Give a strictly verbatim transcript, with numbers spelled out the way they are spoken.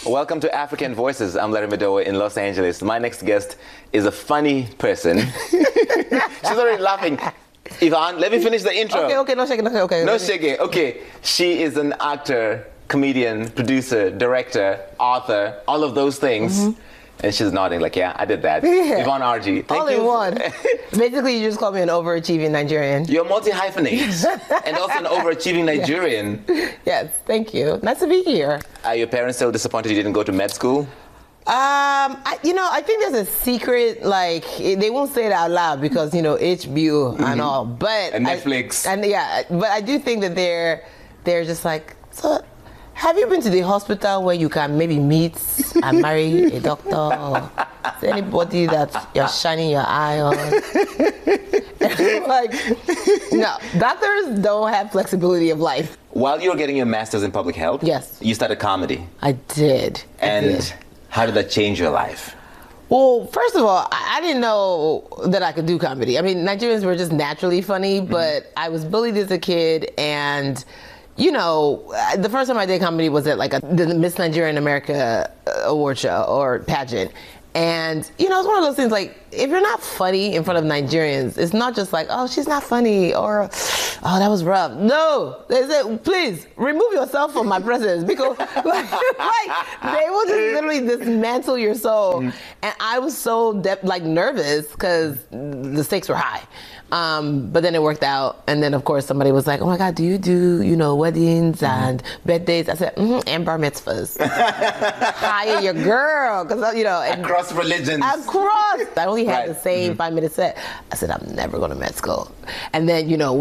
Welcome to African Voices. I'm Larry Madowo in Los Angeles. My next guest is a funny person. She's already laughing. Yvonne, let me finish the intro. Okay, okay, no shaking, okay, okay. No shaking. Okay, she is an actor, comedian, producer, director, author, all of those things. Mm-hmm. And she's nodding like, yeah, I did that. Yeah. Yvonne R G. Thank all you. in one. Basically, you just call me an overachieving Nigerian. You're multi-hyphenate and also an overachieving Nigerian. Yes. Yes, thank you. Nice to be here. Are your parents still disappointed you didn't go to med school? Um, I, you know, I think there's a secret, like, they won't say it out loud because, you know, H B O mm-hmm. and all, but... And Netflix. I, and yeah, but I do think that they're, they're just like, so... Have you been to the hospital where you can maybe meet and marry a doctor or anybody that you're shining your eye on? Like, no, doctors don't have flexibility of life. While you were getting your master's in public health, yes, you started comedy. I did. And I did. How did that change your life? Well, first of all, I didn't know that I could do comedy. I mean, Nigerians were just naturally funny, mm-hmm. but I was bullied as a kid, and you know, the first time I did comedy was at like a, the Miss Nigerian America award show or pageant. And, you know, it's one of those things like, if you're not funny in front of Nigerians, it's not just like, oh, she's not funny or, oh, that was rough. No, they said, please remove yourself from my presence because like, like they will just literally dismantle your soul. Mm-hmm. And I was so de- like nervous because the stakes were high. Um, but then it worked out. And then, of course, somebody was like, oh, my God, do you do, you know, weddings mm-hmm. and birthdays? I said, mm-hmm, and bar mitzvahs. Hire your girl. Because, you know. And across religions. Across. I only had right. the same mm-hmm. five-minute set. I said, I'm never going to med school. And then, you know,